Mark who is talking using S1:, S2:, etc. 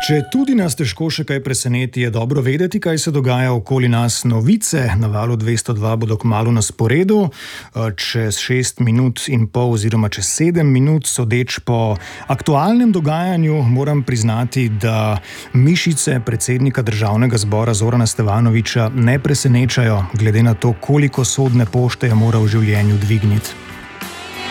S1: Če tudi nas težko še kaj preseneti, je dobro vedeti, kaj se dogaja okoli nas. Novice na Valu 202 bodo kmalu na sporedu. Čez 6 minut in pol oziroma čez 7 minut, sodeč po aktualnem dogajanju, moram priznati, da mišice predsednika Državnega zbora Zorana Stevanovića ne presenečajo, glede na to, koliko sodne pošte je moral v življenju dvigniti.